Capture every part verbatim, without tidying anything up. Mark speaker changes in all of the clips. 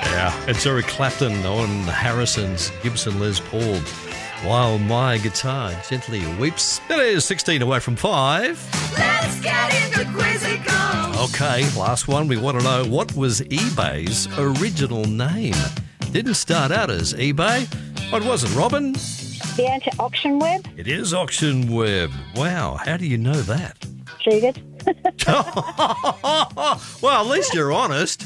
Speaker 1: Yeah, it's Eric Clapton on Harrison's Gibson Les Paul. While my guitar gently weeps. It is sixteen away from five.
Speaker 2: Let's get into Quizzical.
Speaker 1: Okay, last one. We want to know, what was eBay's original name? Didn't start out as eBay. What was it, Robin?
Speaker 3: The answer, Auction Web.
Speaker 1: It is Auction Web. Wow, how do you know that?
Speaker 3: Cheated.
Speaker 1: Well, at least you're honest.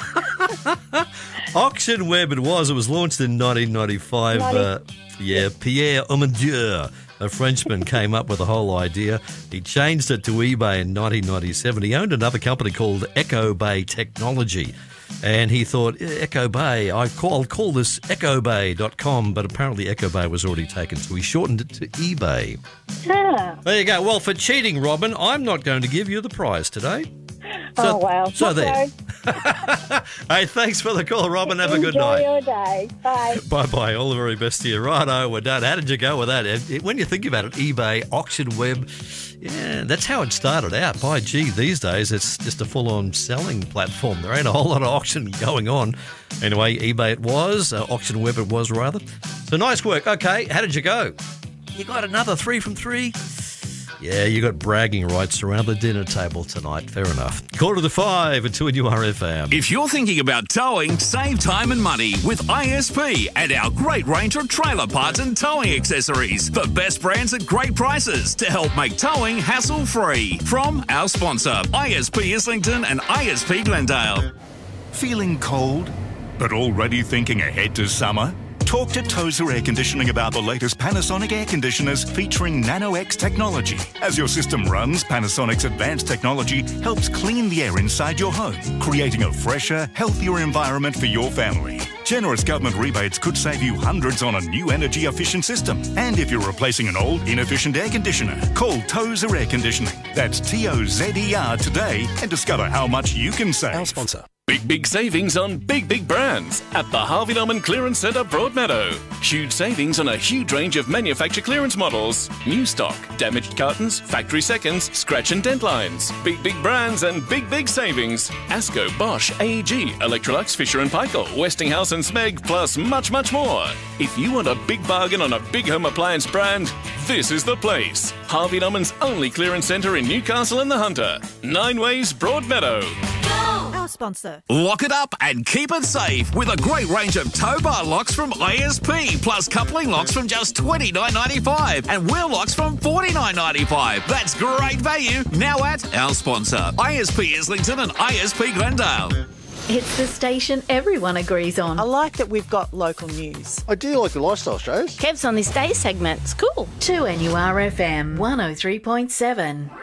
Speaker 1: Auction Web it was. It was launched in nineteen ninety-five. Uh, yeah, Pierre Omidyar, a Frenchman, came up with the whole idea. He changed it to eBay in nineteen ninety-seven. He owned another company called Echo Bay Technology. And he thought, Echo Bay, I call, I'll call this echo bay dot com, but apparently Echo Bay was already taken, so he shortened it to eBay.
Speaker 3: Ah.
Speaker 1: There you go. Well, for cheating, Robin, I'm not going to give you the prize today.
Speaker 3: So, oh, wow.
Speaker 1: So
Speaker 3: Not
Speaker 1: there.
Speaker 3: so.
Speaker 1: Hey, thanks for the call, Robin. Have a good
Speaker 3: Enjoy
Speaker 1: night.
Speaker 3: your day. Bye.
Speaker 1: Bye-bye. All the very best to you. Righto, we're done. How did you go with that? It- When you think about it, eBay, Auction Web, yeah, that's how it started out. By gee, these days it's just a full-on selling platform. There ain't a whole lot of auction going on. Anyway, eBay it was, uh, Auction Web it was rather. So nice work. Okay, how did you go? You got another three from three? Yeah, you got bragging rights around the dinner table tonight. Fair enough. Quarter to five at two N U R F M.
Speaker 4: If you're thinking about towing, save time and money with I S P and our great range of trailer parts and towing accessories. The best brands at great prices to help make towing hassle-free. From our sponsor, I S P Islington and I S P Glendale.
Speaker 5: Feeling cold, but already thinking ahead to summer? Talk to Tozer Air Conditioning about the latest Panasonic air conditioners featuring Nano-X technology. As your system runs, Panasonic's advanced technology helps clean the air inside your home, creating a fresher, healthier environment for your family. Generous government rebates could save you hundreds on a new energy-efficient system. And if you're replacing an old, inefficient air conditioner, call Tozer Air Conditioning. That's T O Z E R today and discover how much you can save.
Speaker 1: Our sponsor.
Speaker 6: Big, big savings on big, big brands at the Harvey Norman Clearance Centre, Broadmeadow. Huge savings on a huge range of manufacturer clearance models. New stock, damaged cartons, factory seconds, scratch and dent lines. Big, big brands and big, big savings. Asco, Bosch, A E G, Electrolux, Fisher and Paykel, Westinghouse and Smeg, plus much, much more. If you want a big bargain on a big home appliance brand, this is the place. Harvey Norman's only clearance centre in Newcastle and the Hunter. Nine Ways, Broadmeadow.
Speaker 2: Our sponsor.
Speaker 4: Lock it up and keep it safe with a great range of tow bar locks from I S P, plus coupling locks from just twenty-nine ninety-five and wheel locks from forty-nine ninety-five. That's great value now at our sponsor, I S P Islington and I S P Glendale.
Speaker 7: It's the station everyone agrees on.
Speaker 8: I like that we've got local news.
Speaker 9: I do like the lifestyle shows.
Speaker 7: Kev's on this day segment. It's cool. two N U R F M one oh three point seven.